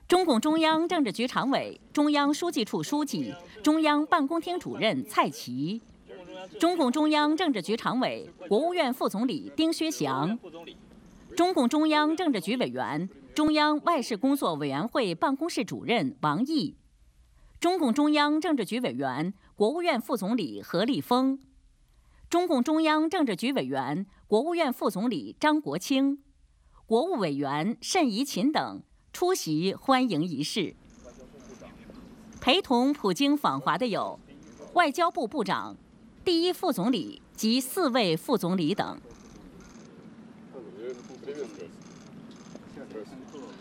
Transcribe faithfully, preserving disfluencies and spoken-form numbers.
中共中央政治局常委、中央书记处书记、中央办公厅主任蔡奇，中共中央政治局常委、国务院副总理丁薛祥，中共中央政治局委员、中央外事工作委员会办公室主任王毅，中共中央政治局委员、国务院副总理何立峰，中共中央政治局委员、国务院副总理张国清，国务委员谌贻琴等出席欢迎仪式。陪同普京访华的有外交部部长、第一副总理及四位副总理等。